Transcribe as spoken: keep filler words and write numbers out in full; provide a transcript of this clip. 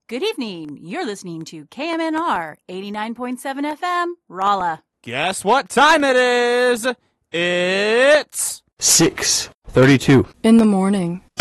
Good evening. You're listening to K M N R eighty-nine point seven F M, Rolla. Guess what time it is? It's six thirty-two in the morning.